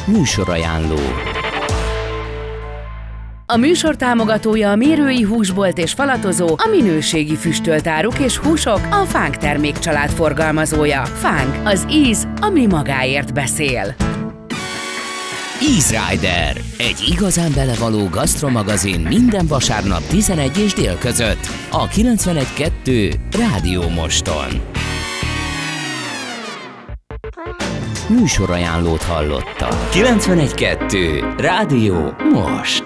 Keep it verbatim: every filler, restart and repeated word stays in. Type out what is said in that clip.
Műsorajánló. A műsor támogatója a Mérői Húsbolt és Falatozó, a minőségi füstölt áruk és húsok, a Fánk termékcsalád forgalmazója. Fánk, az íz, ami magáért beszél. Easy Rider, egy igazán belevaló gasztromagazin minden vasárnap tizenegy és dél között a kilencvenegy kettő Rádió Moston. Műsorajánlót hallotta. kilencvenegy kettő Rádió Most.